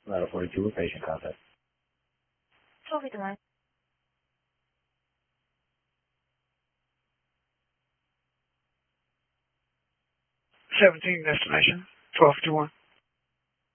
Ladder 42 with patient contact. 1251. 17 destination, 1251.